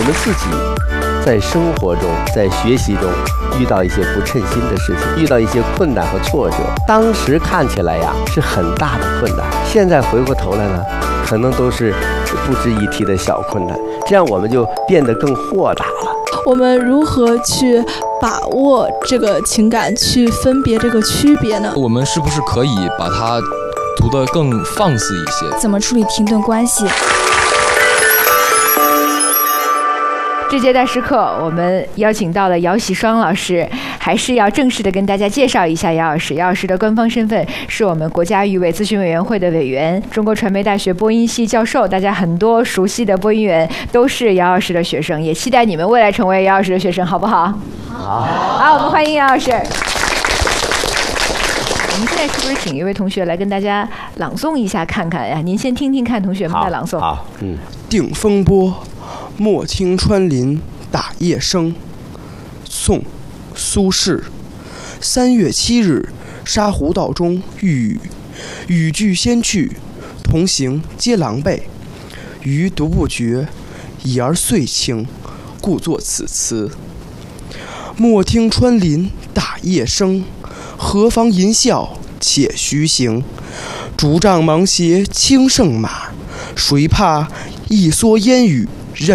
们自己在生活中、在学习中遇到一些不称心的事情，遇到一些困难和挫折，当时看起来呀是很大的困难，现在回过头来呢，可能都是不值一提的小困难，这样我们就变得更豁达了。 我们如何去把握这个情感，去分别这个区别呢？ 我们是不是可以把它读得更放肆一些？ 怎么处理停顿关系？ 这节大师课，我们邀请到了姚喜双老师，还是要正式的跟大家介绍一下姚老师。姚老师的官方身份是我们国家语委咨询委员会的委员，中国传媒大学播音系教授。大家很多熟悉的播音员都是姚老师的学生，也期待你们未来成为姚老师的学生，好不好？好，我们欢迎姚老师。我们现在是不是请一位同学来跟大家朗诵一下看看呀？您先听听看同学们的朗诵。 好， 定风波，莫听穿林打叶声。宋，苏轼。3月7日，沙湖道中遇雨，雨具先去，同行皆狼狈。余独不觉，已而岁轻，故作此词。莫听穿林打叶声，何妨吟啸且徐行。竹杖芒鞋轻胜马，谁怕一蓑烟雨